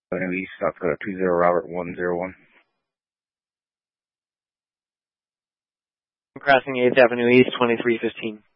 Avenue East, South Dakota 20 Robert 101. Crossing 8th Avenue East, 2315.